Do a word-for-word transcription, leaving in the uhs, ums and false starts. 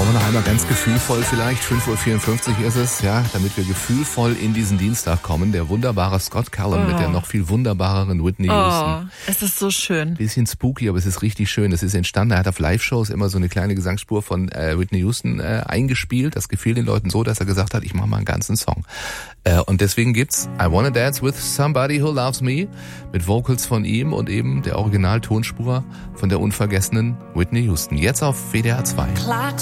Wollen wir noch einmal ganz gefühlvoll vielleicht, fünf Uhr vierundfünfzig ist es, ja, damit wir gefühlvoll in diesen Dienstag kommen. Der wunderbare Scott Callum oh. mit der noch viel wunderbareren Whitney Houston. Oh, es ist so schön. Bisschen spooky, aber es ist richtig schön. Es ist entstanden, er hat auf Live-Shows immer so eine kleine Gesangsspur von äh, Whitney Houston äh, eingespielt. Das gefiel den Leuten so, dass er gesagt hat, ich mache mal einen ganzen Song. Äh, und deswegen gibt's I Wanna Dance with Somebody Who Loves Me mit Vocals von ihm und eben der Original-Tonspur von der unvergessenen Whitney Houston. Jetzt auf W D R zwei. Clocks